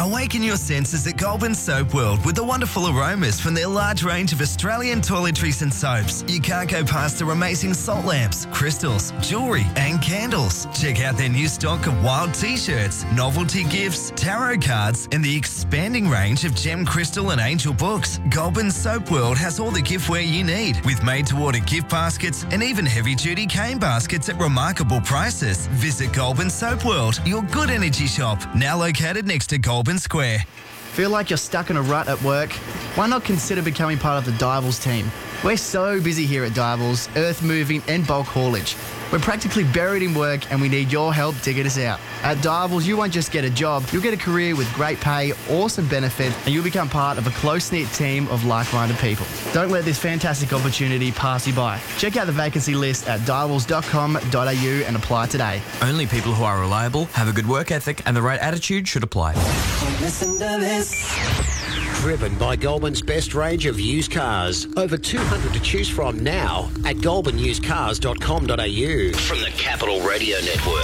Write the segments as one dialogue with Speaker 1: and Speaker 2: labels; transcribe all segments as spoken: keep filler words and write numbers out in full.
Speaker 1: Awaken your senses at Goulburn Soap World with the wonderful aromas from their large range of Australian toiletries and soaps. You can't go past their amazing salt lamps, crystals, jewellery and candles. Check out their new stock of wild t-shirts, novelty gifts, tarot cards and the expanding range of gem, crystal and angel books. Goulburn Soap World has all the giftware you need with made-to-order gift baskets and even heavy-duty cane baskets at remarkable prices. Visit Goulburn Soap World, your good energy shop, now located next to Goulburn Square.
Speaker 2: Feel like you're stuck in a rut at work? Why not consider becoming part of the Divals team? We're so busy here at Divals, earth moving and bulk haulage. We're practically buried in work and we need your help to get us out. At Divals, you won't just get a job, you'll get a career with great pay, awesome benefits, and you'll become part of a close-knit team of like-minded people. Don't let this fantastic opportunity pass you by. Check out the vacancy list at divals dot com dot a u and apply today.
Speaker 3: Only people who are reliable, have a good work ethic and the right attitude should apply.
Speaker 4: Listen to this.
Speaker 5: Driven by Goulburn's best range of used cars. Over two hundred to choose from now at goulburn used cars dot com dot a u.
Speaker 6: From the Capital Radio Network.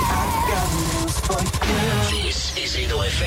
Speaker 6: This is Eagle F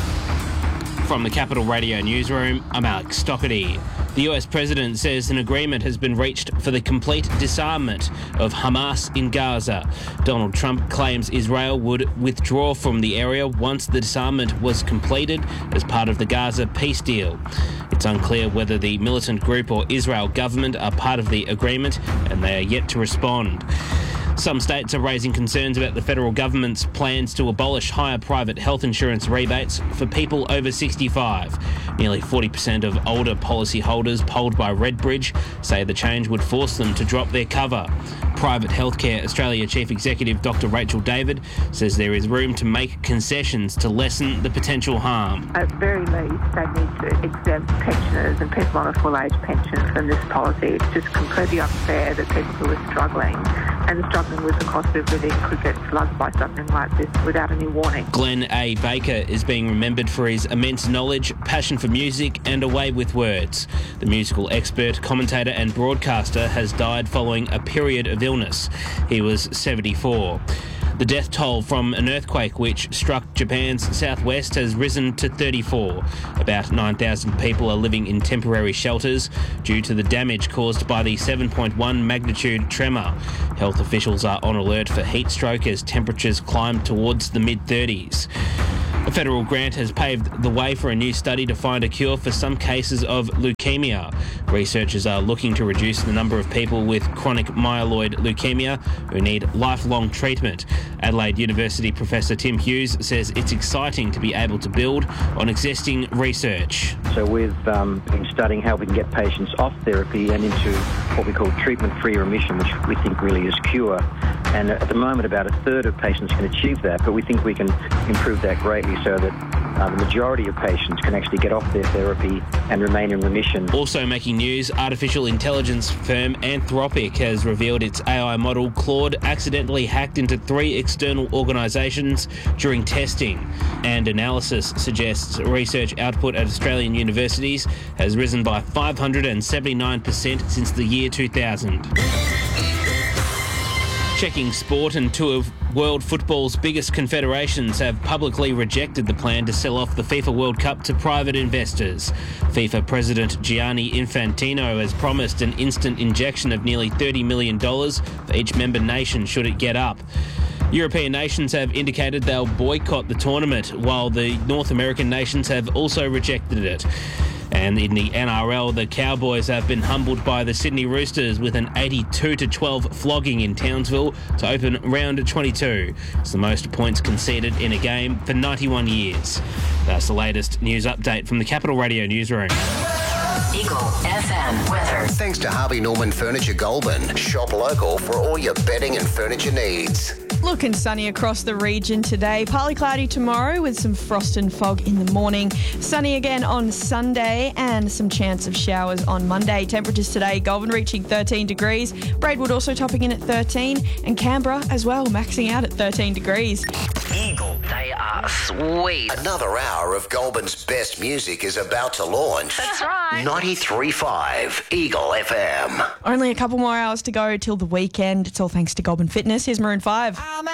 Speaker 6: M.
Speaker 7: From the Capital Radio Newsroom, I'm Alex Stockerty. The U S President says an agreement has been reached for the complete disarmament of Hamas in Gaza. Donald Trump claims Israel would withdraw from the area once the disarmament was completed as part of the Gaza peace deal. It's unclear whether the militant group or Israel government are part of the agreement, and they are yet to respond. Some states are raising concerns about the federal government's plans to abolish higher private health insurance rebates for people over sixty-five. Nearly forty percent of older policyholders polled by Redbridge say the change would force them to drop their cover. Private Healthcare Australia Chief Executive Doctor Rachel David says there is room to make concessions to lessen the potential harm.
Speaker 8: At very least, they need to exempt pensioners and people on a full age pension from this policy. It's just completely unfair that people who are struggling and struggling with the cost of living could get slugged by something like this without any warning.
Speaker 7: Glenn A. Baker is being remembered for his immense knowledge, passion for music and a way with words. The musical expert, commentator and broadcaster has died following a period of illness. He was seventy-four. The death toll from an earthquake which struck Japan's southwest has risen to thirty-four. About nine thousand people are living in temporary shelters due to the damage caused by the seven point one magnitude tremor. Health officials are on alert for heat stroke as temperatures climb towards the mid thirties. A federal grant has paved the way for a new study to find a cure for some cases of leukemia. Researchers are looking to reduce the number of people with chronic myeloid leukemia who need lifelong treatment. Adelaide University Professor Tim Hughes says it's exciting to be able to build on existing research.
Speaker 9: So we've um, been studying how we can get patients off therapy and into what we call treatment-free remission, which we think really is cure. And at the moment, about a third of patients can achieve that, but we think we can improve that greatly so that uh, the majority of patients can actually get off their therapy and remain in remission.
Speaker 7: Also making news, artificial intelligence firm Anthropic has revealed its A I model Claude accidentally hacked into three external organisations during testing. And analysis suggests research output at Australian universities has risen by five hundred seventy-nine percent since the year two thousand. Checking sport, and two of world football's biggest confederations have publicly rejected the plan to sell off the FIFA World Cup to private investors. FIFA President Gianni Infantino has promised an instant injection of nearly thirty million dollars for each member nation should it get up. European nations have indicated they'll boycott the tournament, while the North American nations have also rejected it. And in the N R L, the Cowboys have been humbled by the Sydney Roosters with an eighty-two to twelve flogging in Townsville to open round twenty-two. It's the most points conceded in a game for ninety-one years. That's the latest news update from the Capital Radio Newsroom.
Speaker 4: Eagle F M weather.
Speaker 6: Thanks to Harvey Norman Furniture Goulburn. Shop local for all your bedding and furniture needs.
Speaker 10: Looking sunny across the region today. Partly cloudy tomorrow with some frost and fog in the morning. Sunny again on Sunday and some chance of showers on Monday. Temperatures today, Goulburn reaching thirteen degrees. Braidwood also topping in at thirteen. And Canberra as well, maxing out at thirteen degrees.
Speaker 6: Eagle, they are sweet. Another hour of Goulburn's best music is about to launch.
Speaker 10: That's right.
Speaker 6: ninety-three point five Eagle F M.
Speaker 10: Only a couple more hours to go till the weekend. It's all thanks to Goulburn Fitness. Here's Maroon five.